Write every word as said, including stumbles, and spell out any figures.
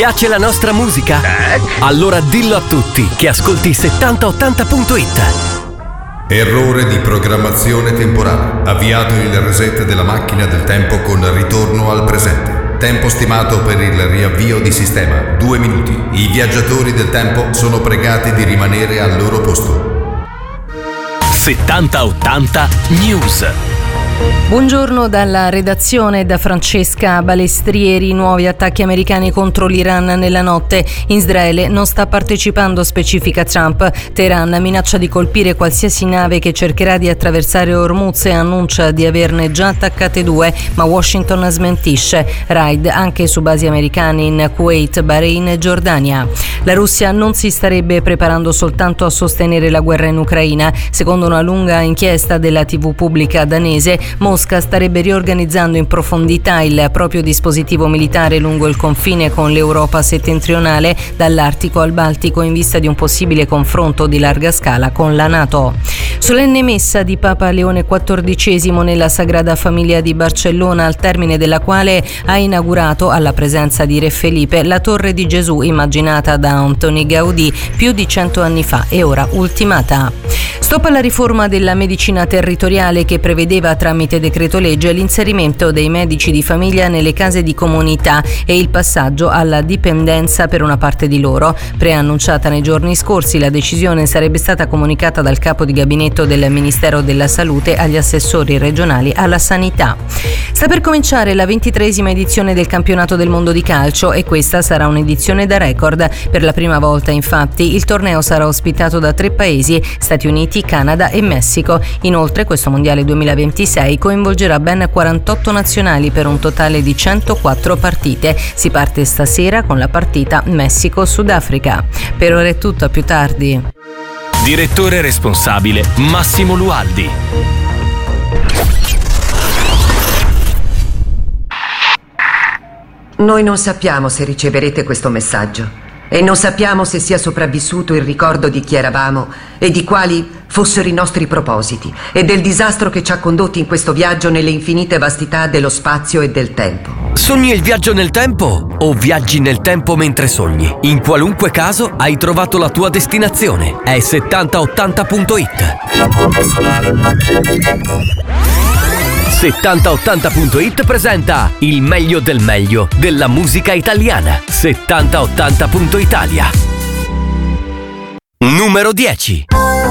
Piace la nostra musica? Allora dillo a tutti che ascolti settanta ottanta punto it. Errore di programmazione temporale. Avviato il reset della macchina del tempo con ritorno al presente. Tempo stimato per il riavvio di sistema, due minuti. I viaggiatori del tempo sono pregati di rimanere al loro posto. settanta ottanta News. Buongiorno dalla redazione, da Francesca Balestrieri. Nuovi attacchi americani contro l'Iran nella notte. Israele non sta partecipando, specifica Trump. Teheran minaccia di colpire qualsiasi nave che cercherà di attraversare Hormuz e annuncia di averne già attaccate due, ma Washington smentisce. Raid anche su basi americane in Kuwait, Bahrain e Giordania. La Russia non si starebbe preparando soltanto a sostenere la guerra in Ucraina. Secondo una lunga inchiesta della tivù pubblica danese, Mosca starebbe riorganizzando in profondità il proprio dispositivo militare lungo il confine con l'Europa settentrionale, dall'Artico al Baltico, in vista di un possibile confronto di larga scala con la NATO. Solenne messa di Papa Leone quattordicesimo nella Sagrada Famiglia di Barcellona, al termine della quale ha inaugurato, alla presenza di Re Felipe, la Torre di Gesù immaginata da Antoni Gaudì più di cento anni fa e ora ultimata. Stop alla riforma della medicina territoriale che prevedeva tramite decreto legge l'inserimento dei medici di famiglia nelle case di comunità e il passaggio alla dipendenza per una parte di loro. Preannunciata nei giorni scorsi, la decisione sarebbe stata comunicata dal capo di gabinetto del Ministero della Salute agli assessori regionali alla sanità. Sta per cominciare la ventitreesima edizione del campionato del mondo di calcio e questa sarà un'edizione da record. Per la prima volta, infatti, il torneo sarà ospitato da tre paesi: Stati Uniti, Canada e Messico. Inoltre, questo mondiale duemilaventisei coinvolgerà ben quarantotto nazionali per un totale di centoquattro partite. Si parte stasera con la partita Messico-Sudafrica. Per ora è tutto, a più tardi. Direttore responsabile Massimo Lualdi. Noi non sappiamo se riceverete questo messaggio e non sappiamo se sia sopravvissuto il ricordo di chi eravamo e di quali fossero i nostri propositi e del disastro che ci ha condotti in questo viaggio nelle infinite vastità dello spazio e del tempo. Sogni il viaggio nel tempo o viaggi nel tempo mentre sogni? In qualunque caso hai trovato la tua destinazione. È settanta ottanta punto it. settanta ottanta punto it presenta il meglio del meglio della musica italiana. settanta ottanta punto italia. Numero dieci.